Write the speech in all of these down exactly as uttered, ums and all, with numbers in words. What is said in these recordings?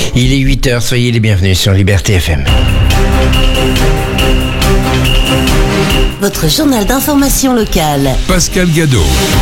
Il est huit heures, soyez les bienvenus sur Liberté F M. Votre journal d'information locale. Pascal Gadot.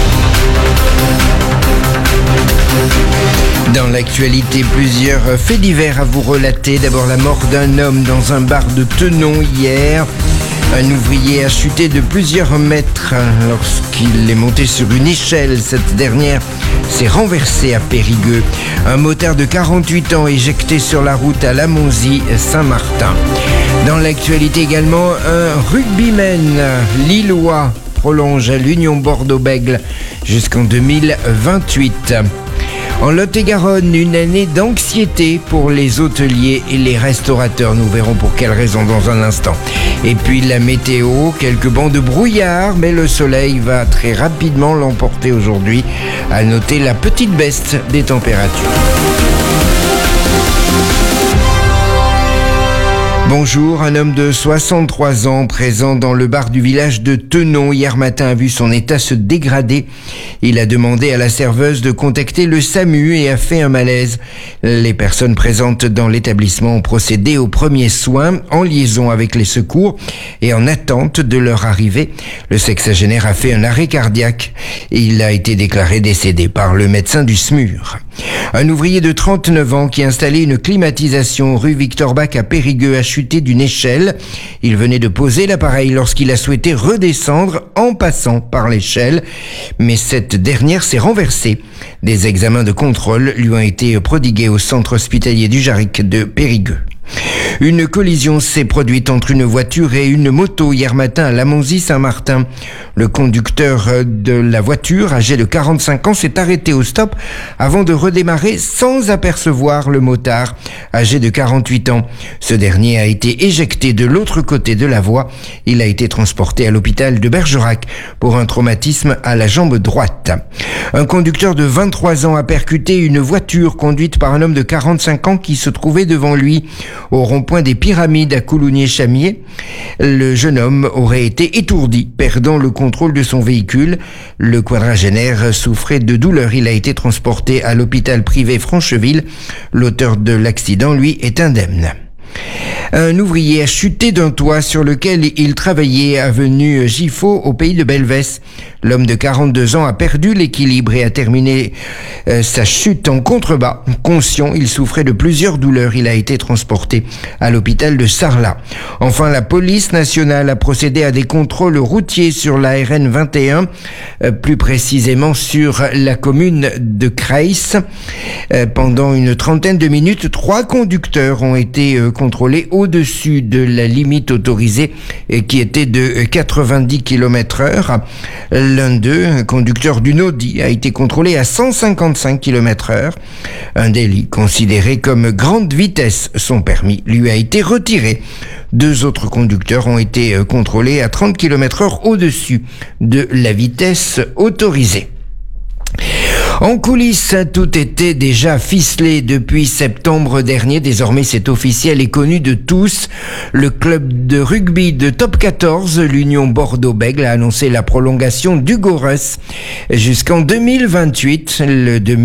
Dans l'actualité, plusieurs faits divers à vous relater. D'abord, la mort d'un homme dans un bar de Thenon hier. Un ouvrier a chuté de plusieurs mètres lorsqu'il est monté sur une échelle. Cette dernière s'est renversée à Périgueux. Un motard de quarante-huit ans éjecté sur la route à Lamonzie-Saint-Martin. Dans l'actualité également, un rugbyman lillois prolonge à l'Union Bordeaux-Bègles jusqu'en deux mille vingt-huit. En Lot-et-Garonne, une année d'anxiété pour les hôteliers et les restaurateurs. Nous verrons pour quelles raisons dans un instant. Et puis la météo, quelques bancs de brouillard, mais le soleil va très rapidement l'emporter aujourd'hui. À noter la petite baisse des températures. Bonjour, un homme de soixante-trois ans présent dans le bar du village de Thenon hier matin a vu son état se dégrader. Il a demandé à la serveuse de contacter le SAMU et a fait un malaise. Les personnes présentes dans l'établissement ont procédé aux premiers soins en liaison avec les secours et en attente de leur arrivée. Le sexagénaire a fait un arrêt cardiaque et il a été déclaré décédé par le médecin du S M U R. Un ouvrier de trente-neuf ans qui installait une climatisation rue Victor Bach à Périgueux a chuté d'une échelle. Il venait de poser l'appareil lorsqu'il a souhaité redescendre en passant par l'échelle, mais cette dernière s'est renversée. Des examens de contrôle lui ont été prodigués au centre hospitalier du Jarric de Périgueux. Une collision s'est produite entre une voiture et une moto hier matin à Lamonzie-Saint-Martin. Le conducteur de la voiture, âgé de quarante-cinq ans, s'est arrêté au stop avant de redémarrer sans apercevoir le motard, âgé de quarante-huit ans. Ce dernier a été éjecté de l'autre côté de la voie. Il a été transporté à l'hôpital de Bergerac pour un traumatisme à la jambe droite. Un conducteur de vingt-trois ans a percuté une voiture conduite par un homme de quarante-cinq ans qui se trouvait devant lui au rond-point des Pyramides à Coulommiers-Chamiers. Le jeune homme aurait été étourdi, perdant le contrôle de son véhicule. Le quadragénaire souffrait de douleurs. Il a été transporté à l'hôpital privé Francheville. L'auteur de l'accident, lui, est indemne. Un ouvrier a chuté d'un toit sur lequel il travaillait avenue Giffaut au pays de Belvès. L'homme de quarante-deux ans a perdu l'équilibre et a terminé euh, sa chute en contrebas. Conscient, il souffrait de plusieurs douleurs. Il a été transporté à l'hôpital de Sarlat. Enfin, la police nationale a procédé à des contrôles routiers sur la R N vingt et un, euh, plus précisément sur la commune de Creys. Euh, pendant une trentaine de minutes, trois conducteurs ont été euh, contrôlés au-dessus de la limite autorisée euh, qui était de quatre-vingt-dix kilomètres heure. L'un d'eux, conducteur d'une Audi, a été contrôlé à cent cinquante-cinq kilomètres heure. Un délit considéré comme grande vitesse. Son permis lui a été retiré. Deux autres conducteurs ont été contrôlés à trente kilomètres heure au-dessus de la vitesse autorisée. En coulisses, tout était déjà ficelé depuis septembre dernier. Désormais, c'est officiel et connu de tous. Le club de rugby de Top quatorze, l'Union Bordeaux-Bègles, a annoncé la prolongation d'Hugo Reuss jusqu'en deux mille vingt-huit. Le